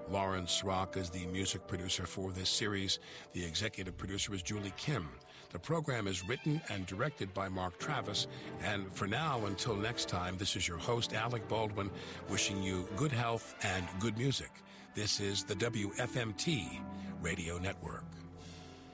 Lawrence Rock is the music producer for this series. The executive producer is Julie Kim. The program is written and directed by Mark Travis. And for now, until next time, this is your host, Alec Baldwin, wishing you good health and good music. This is the WFMT Radio Network.